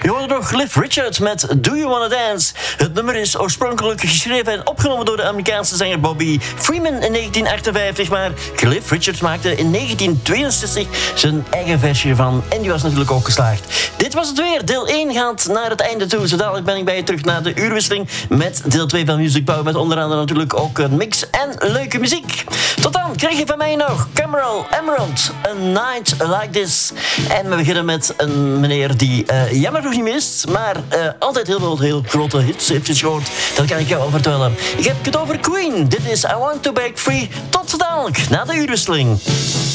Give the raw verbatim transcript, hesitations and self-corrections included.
Je hoorde nog Cliff Richard met Do You Wanna Dance. Het nummer is oorspronkelijk geschreven en opgenomen door de Amerikaanse zanger Bobby Freeman in negentien achtenvijftig, maar Cliff Richard maakte in negentien tweeënzestig zijn eigen versie ervan en die was natuurlijk ook geslaagd. Dit was het weer. Deel één gaat naar het einde toe. Zo dadelijk ben ik bij je terug naar de uurwisseling met deel twee van Music Power, met onder andere natuurlijk ook een mix en leuke muziek. Tot dan krijg je van mij nog Cameron Emerald, A Night Like This. En we beginnen met een meneer die uh, jammer nog niet mist, maar uh, altijd heel veel heel grote hits heeft gescoord. Dat kan ik jou al vertellen. Ik heb het over Queen. Dit is I Want To Break Free. Tot zo dadelijk na de uurwisseling.